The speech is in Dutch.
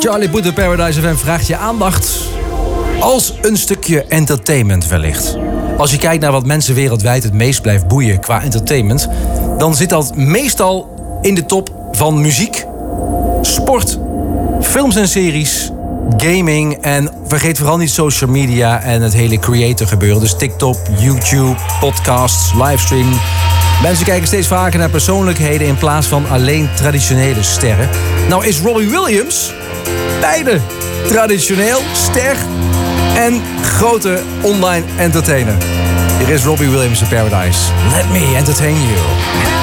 Charlie Puth op Paradise FM vraagt je aandacht als een stukje entertainment wellicht. Als je kijkt naar wat mensen wereldwijd het meest blijft boeien qua entertainment, dan zit dat meestal in de top van muziek, sport, films en series, gaming en vergeet vooral niet social media en het hele creator gebeuren. Dus TikTok, YouTube, podcasts, livestream. Mensen kijken steeds vaker naar persoonlijkheden in plaats van alleen traditionele sterren. Nou is Robbie Williams beide traditioneel, ster en grote online entertainer. Hier is Robbie Williams in Paradise. Let me entertain you.